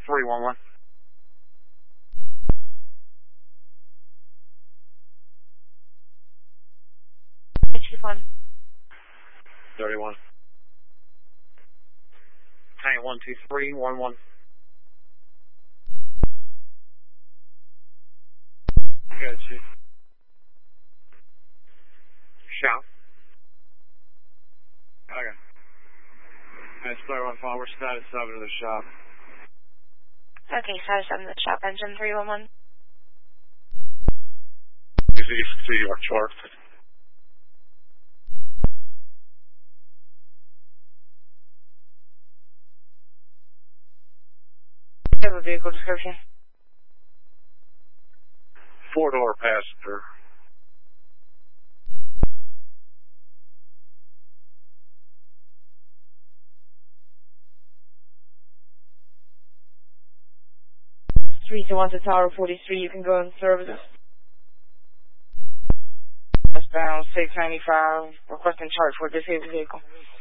311. Chief 1. 31. Tank 12311. Good, Chief. Shop. Okay. That's player 1 5. We're status 7 to the shop. Okay, status 7 to the shop. Engine 311. Is east to your chart. You have a vehicle description. 4-door passenger. Three to 1 to Tower 43. You can go in services. Westbound 695. Requesting charge for disabled vehicle.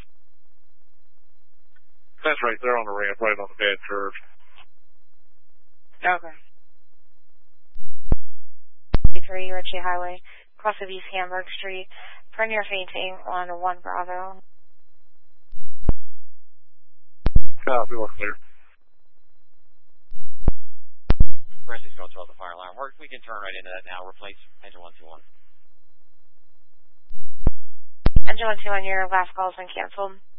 That's right there on the ramp, right on the bad curve. Okay. 3 Ritchie Highway, cross of East Hamburg Street, premier fainting on 1 Bravo. Copy, we're clear. Francisco 12, the fire alarm works. We can turn right into that now. Replace engine 121. Engine 121, your last call's been canceled.